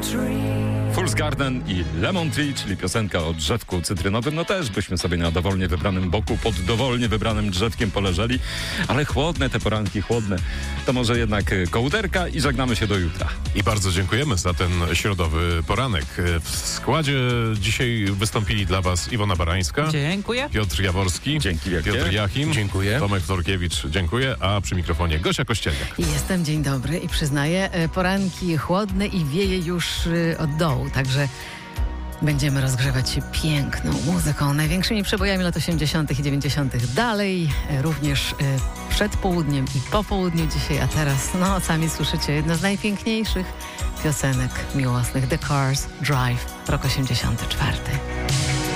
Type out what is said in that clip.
Fool's Garden i Lemon Tree, czyli piosenka o drzewku cytrynowym. No też byśmy sobie na dowolnie wybranym boku, pod dowolnie wybranym drzewkiem poleżeli, ale chłodne te poranki, chłodne. To może jednak kołderka i żegnamy się do jutra. I bardzo dziękujemy za ten środowy poranek. W składzie dzisiaj wystąpili dla Was Iwona Barańska. Dziękuję. Piotr Jaworski. Dzięki wielkie. Piotr Jachim. Dziękuję. Tomek Torkiewicz. Dziękuję. A przy mikrofonie Gosia Kościelniak. Jestem, dzień dobry i przyznaję, poranki chłodne i wieje już od dołu, także będziemy rozgrzewać się piękną muzyką, największymi przebojami lat 80. i 90. dalej, również przed południem i po południu dzisiaj, a teraz, no sami słyszycie, jedna z najpiękniejszych piosenek miłosnych, The Cars Drive, rok 84.